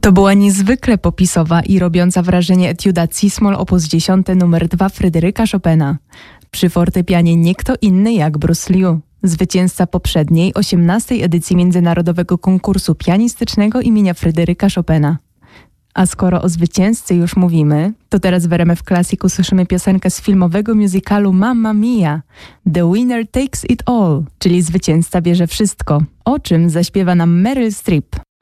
To była niezwykle popisowa i robiąca wrażenie etiuda C-moll op. 10 nr 2 Fryderyka Chopina. Przy fortepianie nie kto inny jak Bruce Liu, zwycięzca poprzedniej, 18. edycji Międzynarodowego Konkursu Pianistycznego imienia Fryderyka Chopina. A skoro o zwycięzcy już mówimy, to teraz w RMF Classic usłyszymy piosenkę z filmowego musicalu Mamma Mia! The winner takes it all, czyli zwycięzca bierze wszystko, o czym zaśpiewa nam Meryl Streep.